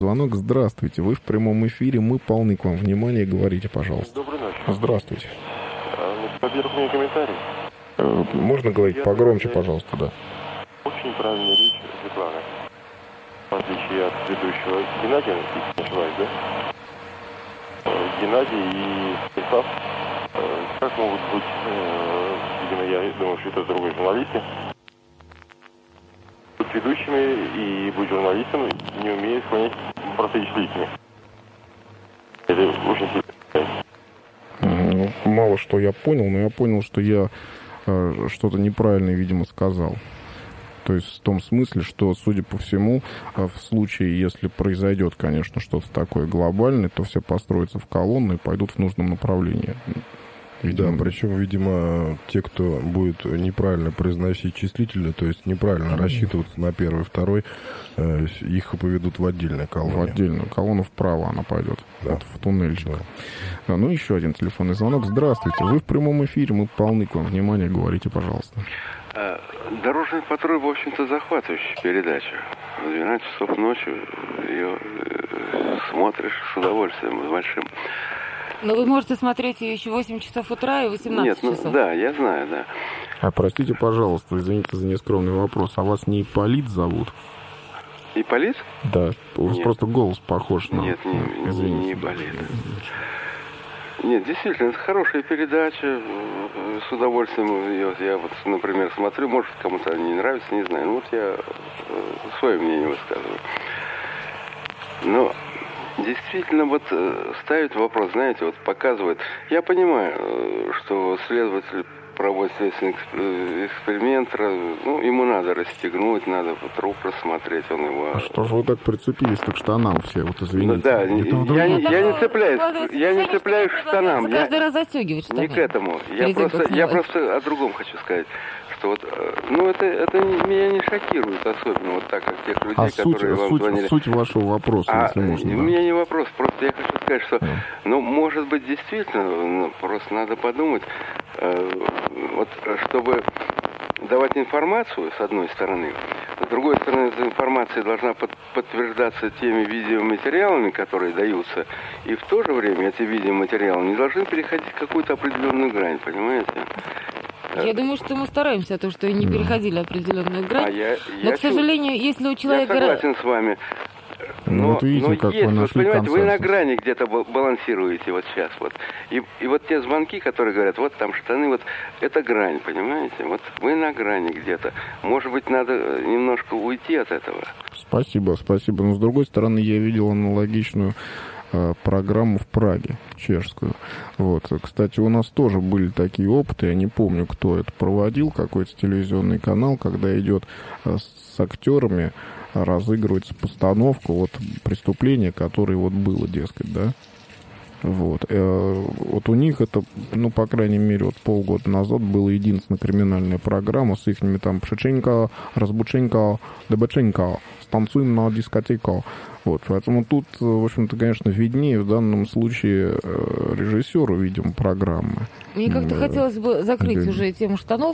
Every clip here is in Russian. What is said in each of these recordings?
Звонок, здравствуйте. Вы в прямом эфире, мы полны к вам внимания. Говорите, пожалуйста. Доброй ночи. Здравствуйте. Во-первых, у меня комментарий. Можно говорить погромче, пожалуйста, да? Очень правильная речь Светланы. В отличие от предыдущего Геннадия, не ошибаюсь, да? Геннадий и Станислав, как могут быть, видимо, я думаю, что это другие журналисты, быть ведущими и быть журналистом, не умея склонять простые личности. Это очень сильно. Мало что я понял, но я понял, что я что-то неправильное, видимо, сказал. То есть в том смысле, что, судя по всему, в случае, если произойдет, конечно, что-то такое глобальное, то все построятся в колонны и пойдут в нужном направлении. Видимо. Да, причем, видимо, те, кто будет неправильно произносить числительные, то есть неправильно рассчитываться на первый, второй, их поведут в отдельную колонну. В отдельную колонну вправо она пойдет, да. Вот в туннельчик. Да. Ну, еще один телефонный звонок. Здравствуйте, вы в прямом эфире, мы полны к вам внимания, говорите, пожалуйста. Дорожный патруль, в общем-то, захватывающая передача. В 12 часов ночи ее смотришь с удовольствием, с большим. Но вы можете смотреть ее еще 8 часов утра и 18 часов. Нет, да, я знаю, да. А простите, пожалуйста, извините за нескромный вопрос, а вас не Ипполит зовут? Ипполит? Да, у вас Нет. Просто голос похож на... Нет, не Ипполит. Нет, действительно, это хорошая передача, с удовольствием ее, я вот, например, смотрю, может, кому-то не нравится, не знаю, ну вот я свое мнение высказываю. Но действительно, вот ставит вопрос, знаете, вот показывает. Я понимаю, что следователь проводит следственный эксперимент, ну, ему надо расстегнуть, надо труп рассмотреть, он его... А что же вы так прицепились-то к штанам все, вот извините. Ну, да, я не цепляюсь к штанам. Каждый раз застегивать штаны. Не к этому. Я просто о другом хочу сказать. Что вот, ну, это меня не шокирует особенно, вот так, как тех людей, которые вам звонили. Суть вашего вопроса, если можно. У меня не вопрос, просто я хочу сказать, что, ну, может быть, действительно, просто надо подумать, вот, чтобы давать информацию, с одной стороны, с другой стороны, эта информация должна подтверждаться теми видеоматериалами, которые даются, и в то же время эти видеоматериалы не должны переходить какую-то определенную грань, понимаете? Я думаю, что мы стараемся, то, что не переходили определенную грань. Но, к сожалению, если у человека... Я согласен с вами. Но, вот видите, как есть, вы нашли понимаете, консенсус. вы на грани где-то балансируете вот сейчас вот. И вот те звонки, которые говорят, вот там штаны, вот это грань, понимаете? Вот вы на грани где-то. Может быть, надо немножко уйти от этого. Спасибо. Но, с другой стороны, я видел аналогичную программу в Праге, чешскую. Вот. Кстати, у нас тоже были такие опыты, я не помню, кто это проводил, какой-то телевизионный канал, когда идет с актерами, разыгрывается постановка вот преступления, которое вот было, дескать, да. Вот. Вот у них это, ну, по крайней мере, вот полгода назад была единственная криминальная программа с ихними там Пшеченко, Разбученко, Дебаченко, станцуем на дискотеку. Вот, поэтому тут, в общем-то, конечно, виднее в данном случае режиссеру, видимо, программы. Мне как-то хотелось бы закрыть уже тему штанов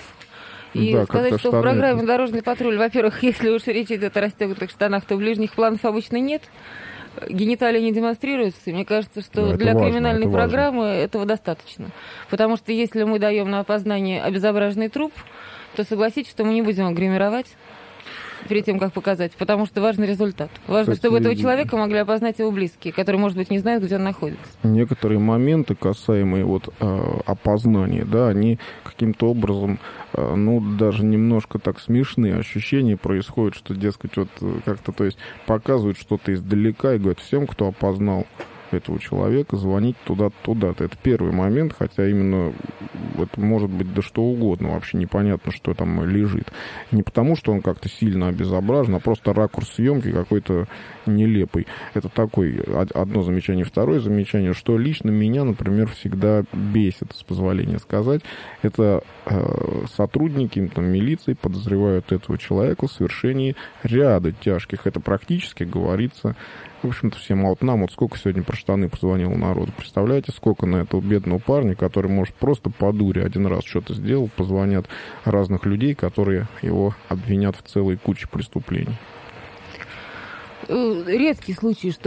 и да, сказать, что в программе «Дорожный патруль», во-первых, если уж речь идет о расстегнутых штанах, то ближних планов обычно нет. Гениталии не демонстрируются. Мне кажется, что для криминальной программы этого достаточно. Потому что если мы даем на опознание обезображенный труп, то согласитесь, что мы не будем его гримировать перед тем, как показать, потому что важный результат. Важно, кстати, чтобы этого человека могли опознать его близкие, которые, может быть, не знают, где он находится. Некоторые моменты, касаемые вот опознания, да, они каким-то образом, ну, даже немножко так смешные ощущения происходят, что, дескать, вот как-то, то есть, показывают что-то издалека и говорят, всем, кто опознал этого человека, звонить туда-туда-то. Это первый момент, хотя именно это может быть да что угодно, вообще непонятно, что там лежит. Не потому, что он как-то сильно обезображен, а просто ракурс съемки какой-то нелепый. Это такое одно замечание. Второе замечание, что лично меня, например, всегда бесит, с позволения сказать, это сотрудники там, милиции подозревают этого человека в совершении ряда тяжких. Это практически говорится, в общем-то, всем. А вот нам, вот сколько сегодня про штаны позвонило народу. Представляете, сколько на этого бедного парня, который, может, просто по дуре один раз что-то сделал, позвонят разных людей, которые его обвинят в целой куче преступлений. редкий случай, что